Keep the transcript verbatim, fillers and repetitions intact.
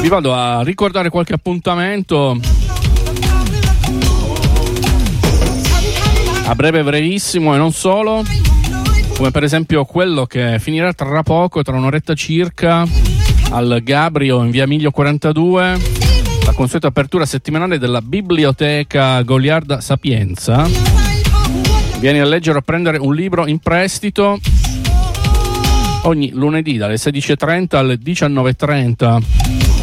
Vi vado a ricordare qualche appuntamento a breve, brevissimo, e non solo, come per esempio quello che finirà tra poco, tra un'oretta circa, al Gabrio in via Miglio quarantadue, la consueta apertura settimanale della biblioteca Goliarda Sapienza. Vieni a leggere o a prendere un libro in prestito ogni lunedì dalle sedici e trenta alle diciannove e trenta.